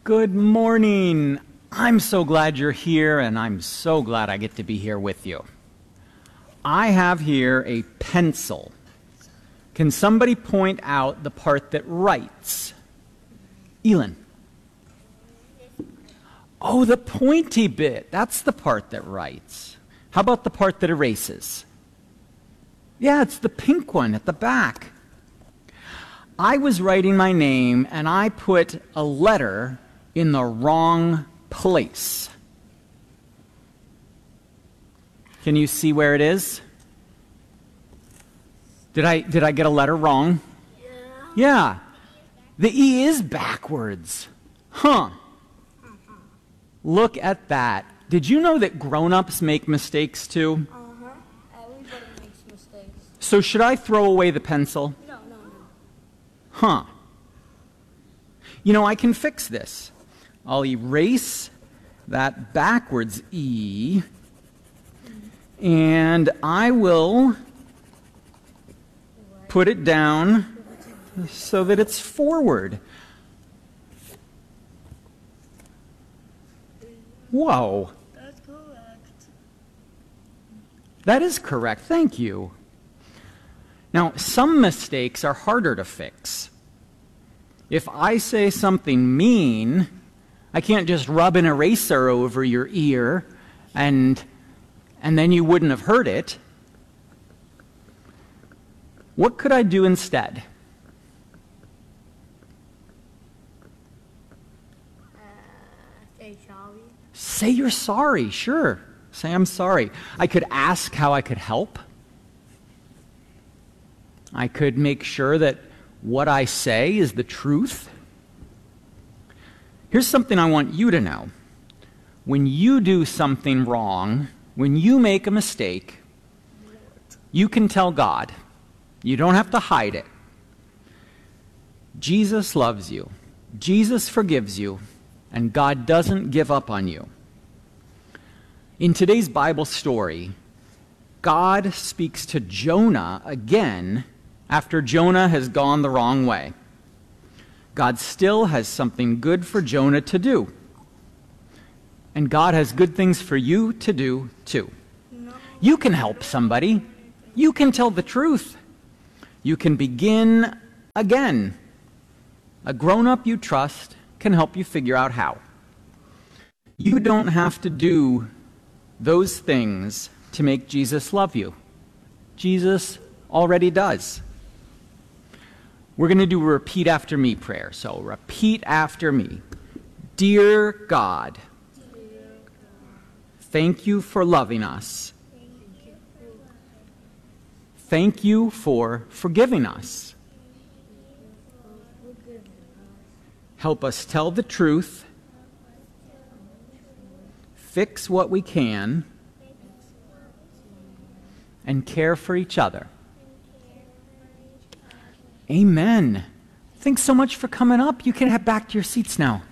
Good morning. I'm so glad you're here, and I'm so glad I get to be here with you. I have here a pencil. Can somebody point out the part that writes? Elin. Oh, the pointy bit. That's the part that writes. How about the part that erases? Yeah, it's the pink one at the back. I was writing my name, and I put a letter in the wrong place. Can you see where it is? Did I get a letter wrong? Yeah. The E is backwards. Huh. Look at that. Did you know that grown-ups make mistakes too? Everybody makes mistakes. So should I throw away the pencil? No. Huh. You know, I can fix this. I'll erase that backwards E, and I will put it down so that it's forward. Whoa. That's correct. That is correct. Thank you. Now, some mistakes are harder to fix. If I say something mean, I can't just rub an eraser over your ear and then you wouldn't have heard it. What could I do instead? Say sorry. Say you're sorry, sure. Say I'm sorry. I could ask how I could help. I could make sure that what I say is the truth. Here's something I want you to know. When you do something wrong, when you make a mistake, you can tell God. You don't have to hide it. Jesus loves you. Jesus forgives you. And God doesn't give up on you. In today's Bible story, God speaks to Jonah again after Jonah has gone the wrong way. God still has something good for Jonah to do. And God has good things for you to do too. You can help somebody. You can tell the truth. You can begin again. A grown-up you trust can help you figure out how. You don't have to do those things to make Jesus love you. Jesus already does. We're going to do a repeat after me prayer. So repeat after me. Dear God, thank you for loving us. Thank you for forgiving us. Help us tell the truth, fix what we can, and care for each other. Amen. Thanks so much for coming up. You can head back to your seats now.